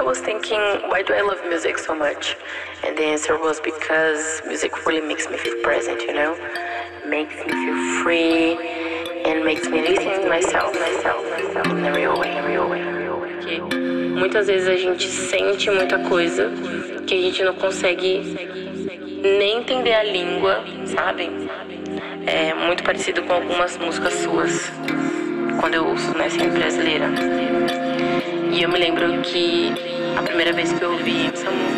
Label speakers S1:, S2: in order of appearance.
S1: was thinking, why do I love music so much? And the answer was because music really makes me feel present, you know? Makes me feel free and makes me listen to myself in a real way. Porque muitas vezes a gente sente muita coisa que a gente não consegue nem entender a língua, sabe? É muito parecido com algumas músicas suas, quando eu ouço, né, sempre brasileira. E eu me lembro que a primeira vez que eu ouvi essa música,